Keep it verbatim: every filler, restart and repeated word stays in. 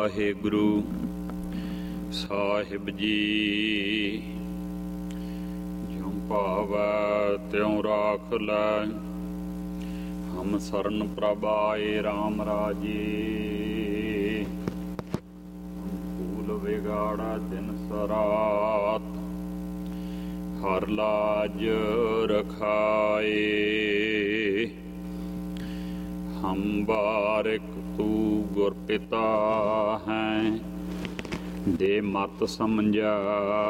ਵਾਹਿਗੁਰੂ ਸਾਹਿਬ ਜੀ। ਜਿਉ ਭਾਵੈ ਤਿਉ ਰਾਖ ਲੈ, ਹਮ ਸਰਨ ਪ੍ਰਭ ਆਏ ਰਾਮ ਰਾਜੇ। ਫੂਲ ਵਿਗਾੜਾ ਦਿਨ ਸਰਾਤ, ਹਰ ਲਾਜ ਰਖਾਏ। ਹਮ ਬਾਰਿਕ ਤੂ ਗੁਰ ਪਿਤਾ ਹੈ, ਦੇ ਮਤ ਸਮਝਾ